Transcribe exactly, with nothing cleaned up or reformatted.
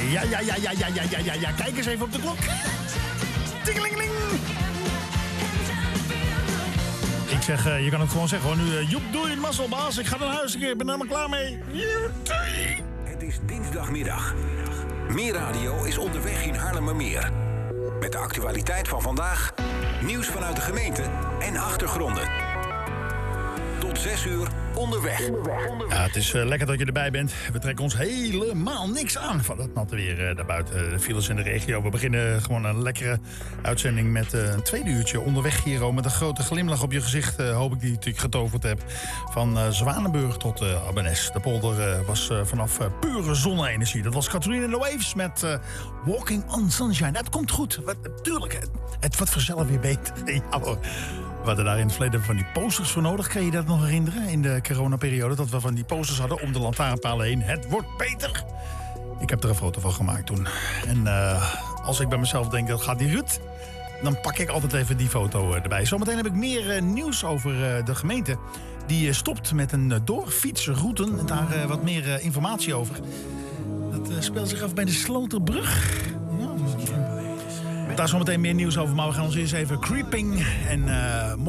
Ja, ja, ja, ja, ja, ja, ja, ja, ja. Kijk eens even op de klok. Tingelingeling. Ik zeg, uh, je kan het gewoon zeggen hoor. Nu, uh, Joep, doei, mazzelbaas. Ik ga naar huis. Ik ben er maar klaar mee. Doei. Het is dinsdagmiddag. Meer Radio is onderweg in Haarlemmermeer. Met de actualiteit van vandaag, nieuws vanuit de gemeente en achtergronden. Tot zes uur onderweg. Ja, het is uh, lekker dat je erbij bent. We trekken ons helemaal niks aan van dat natte weer uh, daarbuiten. De files in de regio. We beginnen gewoon een lekkere uitzending met uh, een tweede uurtje onderweg, Giro. Met een grote glimlach op je gezicht, uh, hoop ik die ik getoverd heb. Van uh, Zwanenburg tot uh, Abbenes. De polder uh, was uh, vanaf uh, pure zonne-energie. Dat was Catherine and the Waves met uh, Walking on Sunshine. Dat komt goed. Wat, tuurlijk, het, het wordt vanzelf weer beter. Ja hoor. We hadden daar in het verleden van die posters voor nodig. Kan je dat nog herinneren? In de coronaperiode dat we van die posters hadden om de lantaarnpalen heen. Het wordt beter. Ik heb er een foto van gemaakt toen. En uh, als ik bij mezelf denk, dat gaat die Ruud, dan pak ik altijd even die foto uh, erbij. Zometeen heb ik meer uh, nieuws over uh, de gemeente. Die uh, stopt met een uh, doorfietsroute. En daar uh, wat meer uh, informatie over. Dat uh, speelt zich af bij de Sloterbrug. Ja, daar zometeen meer nieuws over. Maar we gaan ons eerst even creeping en... Uh,